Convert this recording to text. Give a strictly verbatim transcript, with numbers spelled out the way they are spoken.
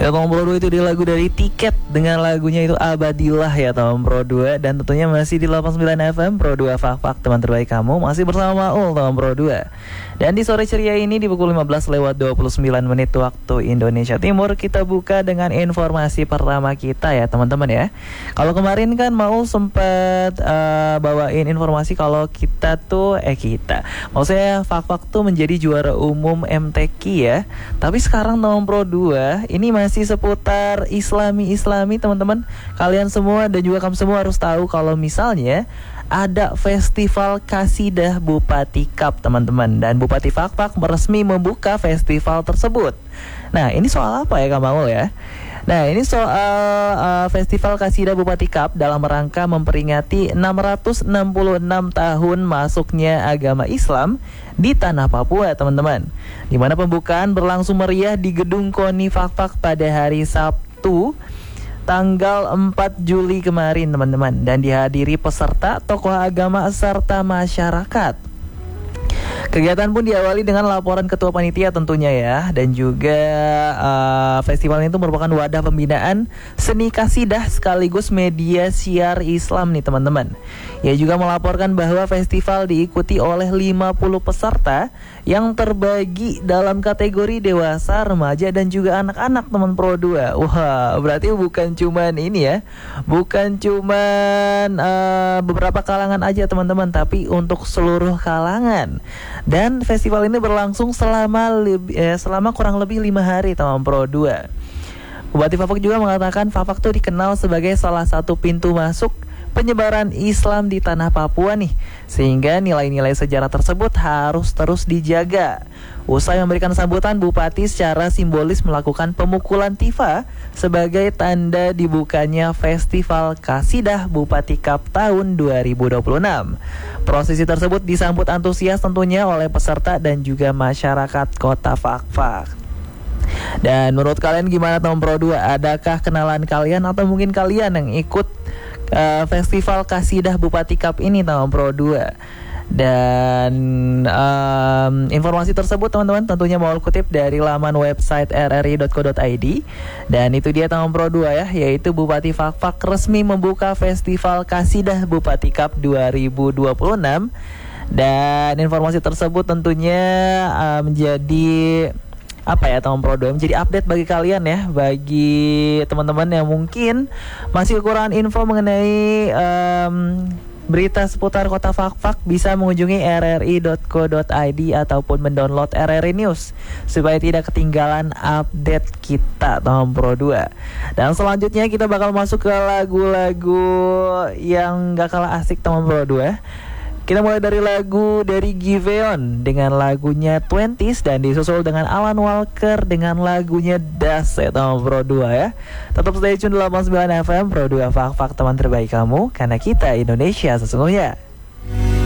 Dan Tom Pro dua itu di lagu dari Tiket dengan lagunya itu Abadilah ya Tom Pro dua. Dan tentunya masih di delapan puluh sembilan F M Pro dua Fak Fak teman terbaik kamu. Masih bersama Ul Tom Pro dua. Dan di sore ceria ini di pukul lima belas lewat dua puluh sembilan menit waktu Indonesia Timur, kita buka dengan informasi pertama kita ya teman-teman ya. Kalau kemarin kan mau sempat uh, bawain informasi kalau kita tuh eh kita maksudnya Fak Fak tuh menjadi juara umum M T Q ya. Tapi sekarang Tom Pro dua ini masih seputar Islami-Islami teman-teman. Kalian semua dan juga kamu semua harus tahu kalau misalnya ada festival Kasidah Bupati Cup teman-teman. Dan Bupati Fak Fak resmi membuka festival tersebut. Nah ini soal apa ya Kak Maul ya? Nah ini soal uh, festival Kasidah Bupati Cup dalam rangka memperingati enam ratus enam puluh enam tahun masuknya agama Islam di tanah Papua teman-teman. Dimana pembukaan berlangsung meriah di Gedung KONI Fak Fak pada hari Sabtu tanggal empat Juli kemarin teman-teman. Dan dihadiri peserta, tokoh agama, serta masyarakat. Kegiatan pun diawali dengan laporan ketua panitia tentunya ya. Dan juga uh, festival ini merupakan wadah pembinaan seni kasidah sekaligus media siar Islam nih teman-teman. Ia juga melaporkan bahwa festival diikuti oleh lima puluh peserta yang terbagi dalam kategori dewasa, remaja, dan juga anak-anak teman Pro dua. Wah, berarti bukan cuman ini ya, bukan cuman uh, beberapa kalangan aja teman-teman, tapi untuk seluruh kalangan. Dan festival ini berlangsung selama lebih, eh, selama kurang lebih lima hari teman Pro dua. Bupati Fak Fak juga mengatakan Fak Fak tuh dikenal sebagai salah satu pintu masuk penyebaran Islam di tanah Papua nih, sehingga nilai-nilai sejarah tersebut harus terus dijaga. Usai memberikan sambutan, Bupati secara simbolis melakukan pemukulan tifa sebagai tanda dibukanya Festival Kasidah Bupati Cup tahun dua ribu dua puluh enam. Prosesi tersebut disambut antusias tentunya oleh peserta dan juga masyarakat kota Fak Fak. Dan menurut kalian gimana Tom Pro dua? Adakah kenalan kalian atau mungkin kalian yang ikut uh, Festival Kasidah Bupati Cup ini Tom Pro dua? Dan um, informasi tersebut teman-teman tentunya mau kutip dari laman website r r i dot co dot i d. Dan itu dia Tom Pro dua ya, yaitu Bupati Fak Fak resmi membuka Festival Kasidah Bupati Cup dua ribu dua puluh enam. Dan informasi tersebut tentunya uh, menjadi apa ya Tom Pro dua, menjadi update bagi kalian ya, bagi teman-teman yang mungkin masih kekurangan info mengenai um, berita seputar kota Fak Fak, bisa mengunjungi r r i dot co dot i d ataupun mendownload R R I News supaya tidak ketinggalan update kita Tom Pro dua. Dan selanjutnya kita bakal masuk ke lagu-lagu yang gak kalah asik Tom Pro dua. Kita mulai dari lagu dari Giveon dengan lagunya twenties dan disusul dengan Alan Walker dengan lagunya Das ya Tom Pro dua ya. Tetap stay tune delapan puluh sembilan F M Pro dua Fak Fak teman terbaik kamu, karena kita Indonesia sesungguhnya.